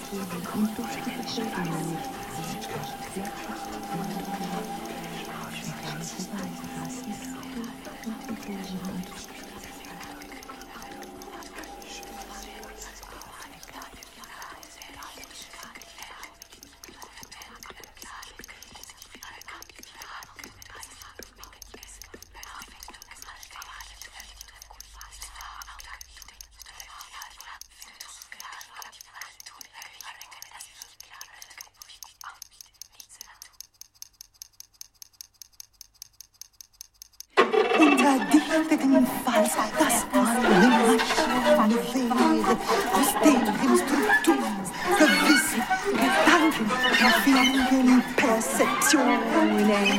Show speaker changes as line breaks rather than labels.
und durch die Beschreibung
dichteten Falls das alle Maschinenfehde aus deren Struktur Gewissen, Gedanken, Erfindungen, Perzeptionen